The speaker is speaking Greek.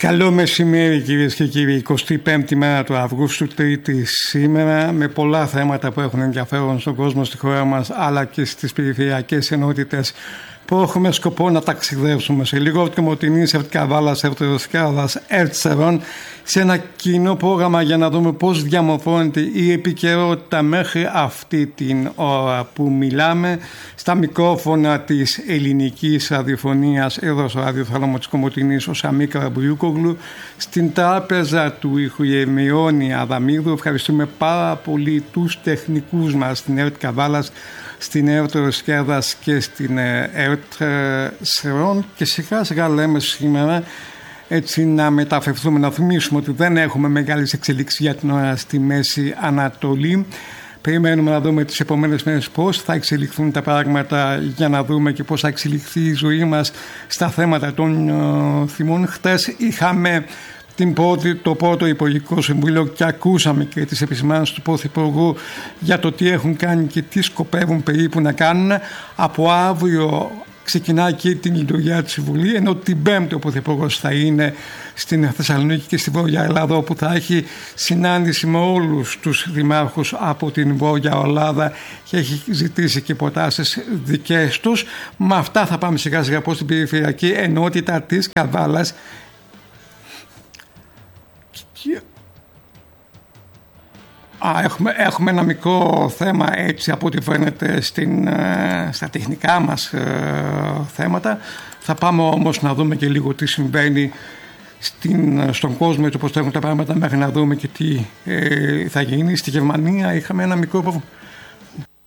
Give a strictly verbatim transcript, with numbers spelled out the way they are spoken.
Καλό μεσημέρι κυρίες και κύριοι, εικοστή πέμπτη μέρα του Αυγούστου, Τρίτη σήμερα, με πολλά θέματα που έχουν ενδιαφέρον στον κόσμο, στη χώρα μας, αλλά και στις περιφερειακές ενότητες που έχουμε σκοπό να ταξιδεύσουμε. Σε λίγο από τη Κομοτηνή, Σερτικαβάλας, Ερτοσκάδας, Έρτσερον, σε ένα κοινό πρόγραμμα για να δούμε πώς διαμορφώνεται η επικαιρότητα μέχρι αυτή την ώρα που μιλάμε, στα μικρόφωνα της ελληνικής ραδιοφωνίας εδώ στο ραδιοθάλαμο της Κομοτηνής, ο Σαμί Καραμπουλιούκογλου, στην τράπεζα του ήχου η Ερμιόνη Αδαμίδου. Ευχαριστούμε πάρα πολύ τους τεχνικούς μας στην ΕΡΤ Καβάλας, στην ΕΡΤ Ροσκέδας και στην ΕΡΤ Σερών, και σιγά σιγά λέμε σήμερα έτσι να μεταφερθούμε, να θυμίσουμε ότι δεν έχουμε μεγάλες εξελίξεις για την ώρα στη Μέση Ανατολή. Περιμένουμε να δούμε τις επόμενες μέρες πώς θα εξελιχθούν τα πράγματα, για να δούμε και πώς θα εξελιχθεί η ζωή μας στα θέματα των uh, θυμών. Χτες είχαμε την πρώτη, το πρώτο Υπουργικό Συμβούλιο και ακούσαμε και τις επισημάνσεις του Πρωθυπουργού για το τι έχουν κάνει και τι σκοπεύουν περίπου να κάνουν. Από αύριο ξεκινάει και την λειτουργία της Βουλή, ενώ την Πέμπτη ο Πρωθυπουργός θα είναι στην Θεσσαλονίκη και στη Βόρεια Ελλάδα, όπου θα έχει συνάντηση με όλους τους δημάρχους από την Βόρεια Ελλάδα και έχει ζητήσει και προτάσεις δικές τους. Με αυτά θα πάμε σιγά σιγά προς την περιφερειακή ενότητα της Καβάλας. Α, έχουμε, έχουμε ένα μικρό θέμα έτσι από ό,τι φαίνεται στην, στα τεχνικά μας ε, θέματα. Θα πάμε όμως να δούμε και λίγο τι συμβαίνει στην, στον κόσμο, έτσι όπως τρέχουν τα πράγματα, μέχρι να δούμε και τι ε, θα γίνει. Στη Γερμανία είχαμε ένα μικρό